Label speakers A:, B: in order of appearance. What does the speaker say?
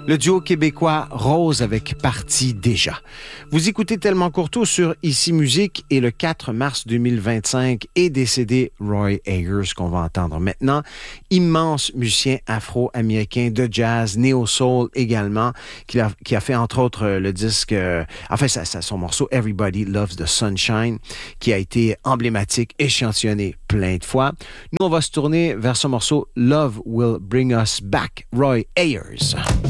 A: Le duo québécois Rose avec Parti déjà. Vous écoutez Tellement Courteau sur Ici Musique et le 4 mars 2025 est décédé Roy Ayers qu'on va entendre maintenant. Immense musicien afro-américain de jazz, néo-soul également, qui a fait entre autres le disque, son morceau Everybody Loves the Sunshine, qui a été emblématique, échantillonné plein de fois. Nous, on va se tourner vers ce morceau Love Will Bring Us Back, Roy Ayers.